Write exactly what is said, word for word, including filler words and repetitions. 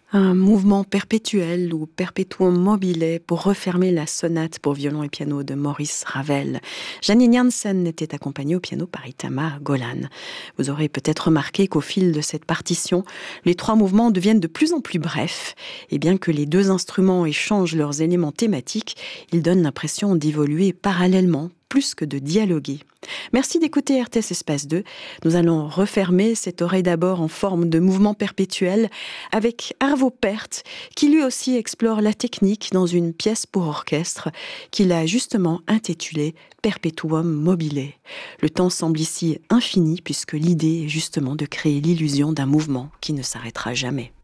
Un mouvement perpétuel ou perpetuum mobile pour refermer la sonate pour violon et piano de Maurice Ravel. Janine Jansen était accompagnée au piano par Itamar Golan. Vous aurez peut-être remarqué qu'au fil de cette partition, les trois mouvements deviennent de plus en plus brefs. Et bien que les deux instruments échangent leurs éléments thématiques, ils donnent l'impression d'évoluer parallèlement, plus que de dialoguer. Merci d'écouter R T S Espace deux. Nous allons refermer cette oreille d'abord en forme de mouvement perpétuel avec Arvo Pärt, qui lui aussi explore la technique dans une pièce pour orchestre qu'il a justement intitulée Perpetuum mobile. Le temps semble ici infini puisque l'idée est justement de créer l'illusion d'un mouvement qui ne s'arrêtera jamais.